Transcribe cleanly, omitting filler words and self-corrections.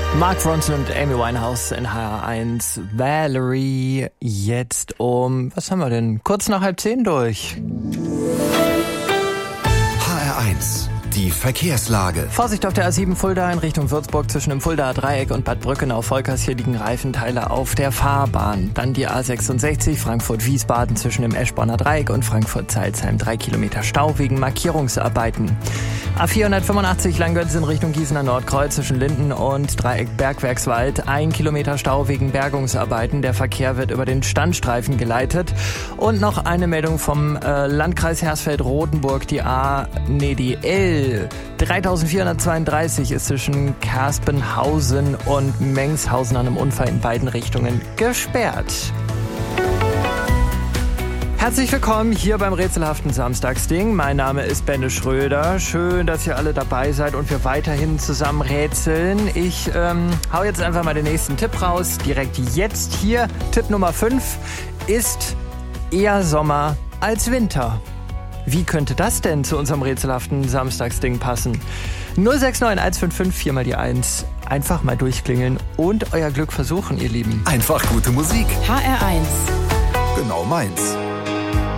Mark Ronson und Amy Winehouse in HR1. Valerie jetzt was haben wir denn? Kurz nach 9:30 durch. HR1, die Verkehrslage. Vorsicht auf der A7 Fulda in Richtung Würzburg zwischen dem Fuldaer Dreieck und Bad Brückenau-Volkers. Hier liegen Reifenteile auf der Fahrbahn. Dann die A66 Frankfurt-Wiesbaden zwischen dem Eschborner Dreieck und Frankfurt-Zeilsheim. 3 Kilometer Stau wegen Markierungsarbeiten. A485 Langgötz in Richtung Gießener Nordkreuz zwischen Linden und Dreieck Bergwerkswald. 1 Kilometer Stau wegen Bergungsarbeiten. Der Verkehr wird über den Standstreifen geleitet. Und noch eine Meldung vom Landkreis Hersfeld-Rotenburg. Die L 3432 ist zwischen Kerspenhausen und Mengshausen an einem Unfall in beiden Richtungen gesperrt. Herzlich willkommen hier beim rätselhaften Samstagsding. Mein Name ist Benne Schröder. Schön, dass ihr alle dabei seid und wir weiterhin zusammen rätseln. Ich hau jetzt einfach mal den nächsten Tipp raus. Direkt jetzt hier. Tipp Nummer 5 ist eher Sommer als Winter. Wie könnte das denn zu unserem rätselhaften Samstagsding passen? 069 155 4 mal die 1. Einfach mal durchklingeln und euer Glück versuchen, ihr Lieben. Einfach gute Musik. HR1. Genau meins.